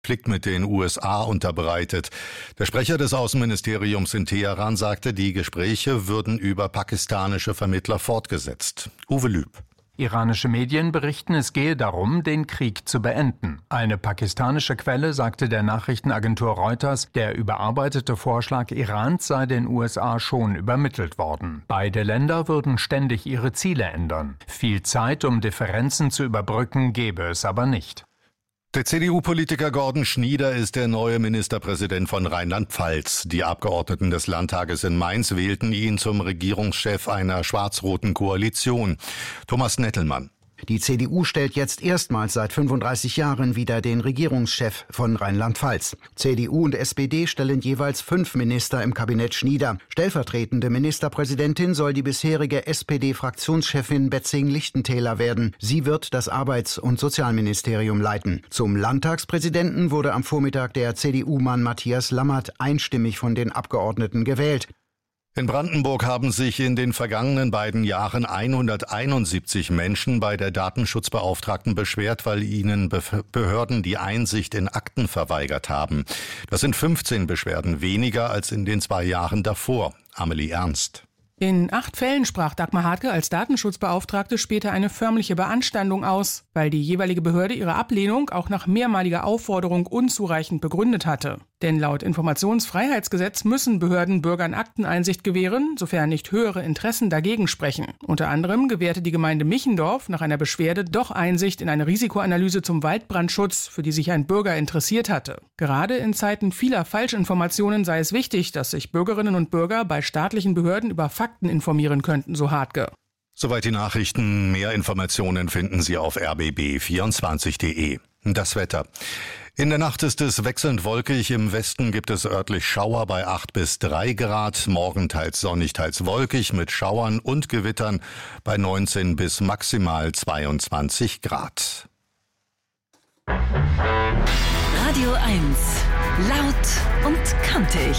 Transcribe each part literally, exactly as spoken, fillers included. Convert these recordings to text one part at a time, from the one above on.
Konflikt mit den U S A unterbreitet. Der Sprecher des Außenministeriums in Teheran sagte, die Gespräche würden über pakistanische Vermittler fortgesetzt. Uwe Lüb. Iranische Medien berichten, es gehe darum, den Krieg zu beenden. Eine pakistanische Quelle sagte der Nachrichtenagentur Reuters, der überarbeitete Vorschlag Irans sei den U S A schon übermittelt worden. Beide Länder würden ständig ihre Ziele ändern. Viel Zeit, um Differenzen zu überbrücken, gäbe es aber nicht. Der C D U-Politiker Gordon Schnieder ist der neue Ministerpräsident von Rheinland-Pfalz. Die Abgeordneten des Landtages in Mainz wählten ihn zum Regierungschef einer schwarz-roten Koalition. Thomas Nettelmann. Die C D U stellt jetzt erstmals seit fünfunddreißig Jahren wieder den Regierungschef von Rheinland-Pfalz. C D U und S P D stellen jeweils fünf Minister im Kabinett Schnieder. Stellvertretende Ministerpräsidentin soll die bisherige S P D-Fraktionschefin Betzing-Lichtentäler werden. Sie wird das Arbeits- und Sozialministerium leiten. Zum Landtagspräsidenten wurde am Vormittag der C D U-Mann Matthias Lammert einstimmig von den Abgeordneten gewählt. In Brandenburg haben sich in den vergangenen beiden Jahren hunderteinundsiebzig Menschen bei der Datenschutzbeauftragten beschwert, weil ihnen Behörden die Einsicht in Akten verweigert haben. Das sind fünfzehn Beschwerden weniger als in den zwei Jahren davor. Amelie Ernst. In acht Fällen sprach Dagmar Hartke als Datenschutzbeauftragte später eine förmliche Beanstandung aus, weil die jeweilige Behörde ihre Ablehnung auch nach mehrmaliger Aufforderung unzureichend begründet hatte. Denn laut Informationsfreiheitsgesetz müssen Behörden Bürgern Akteneinsicht gewähren, sofern nicht höhere Interessen dagegen sprechen. Unter anderem gewährte die Gemeinde Michendorf nach einer Beschwerde doch Einsicht in eine Risikoanalyse zum Waldbrandschutz, für die sich ein Bürger interessiert hatte. Gerade in Zeiten vieler Falschinformationen sei es wichtig, dass sich Bürgerinnen und Bürger bei staatlichen Behörden über Fakten informieren könnten, so Hartke. Soweit die Nachrichten. Mehr Informationen finden Sie auf r b b vierundzwanzig punkt d e. Das Wetter. In der Nacht ist es wechselnd wolkig. Im Westen gibt es örtlich Schauer bei acht bis drei Grad. Morgen teils sonnig, teils wolkig mit Schauern und Gewittern bei neunzehn bis maximal zweiundzwanzig Grad. Radio eins. Laut und kantig.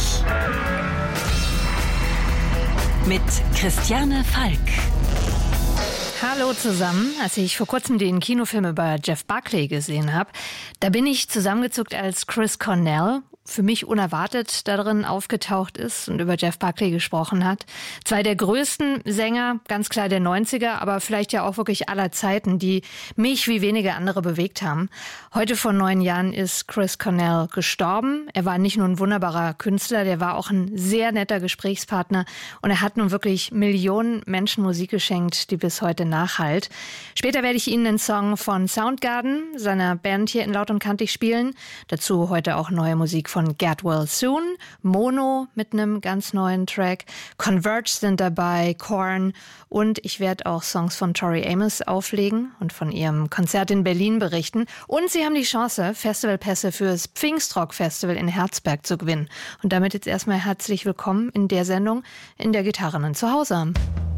Mit Christiane Falk. Hallo zusammen. Als ich vor kurzem den Kinofilm über Jeff Buckley gesehen habe, da bin ich zusammengezuckt, als Chris Cornell für mich unerwartet darin aufgetaucht ist und über Jeff Buckley gesprochen hat. Zwei der größten Sänger, ganz klar der neunziger, aber vielleicht ja auch wirklich aller Zeiten, die mich wie wenige andere bewegt haben. Heute vor neun Jahren ist Chris Cornell gestorben. Er war nicht nur ein wunderbarer Künstler, der war auch ein sehr netter Gesprächspartner und er hat nun wirklich Millionen Menschen Musik geschenkt, die bis heute nachhallt. Später werde ich Ihnen einen Song von Soundgarden, seiner Band hier in Laut und Kantig, spielen. Dazu heute auch neue Musik von Get Well Soon, Mono mit einem ganz neuen Track, Converge sind dabei, Korn und ich werde auch Songs von Tori Amos auflegen und von ihrem Konzert in Berlin berichten. Und Sie haben die Chance, Festivalpässe fürs Pfingstrock-Festival in Herzberg zu gewinnen. Und damit jetzt erstmal herzlich willkommen in der Sendung, in der Gitarrinnen zu Hause haben.